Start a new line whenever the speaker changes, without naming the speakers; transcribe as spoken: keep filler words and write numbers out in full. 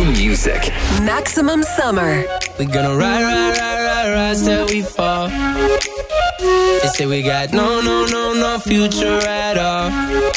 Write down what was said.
music.
Maximum Summer.
We gonna ride, ride, ride, ride, ride till we fall. They say we got no, no, no, no future at all.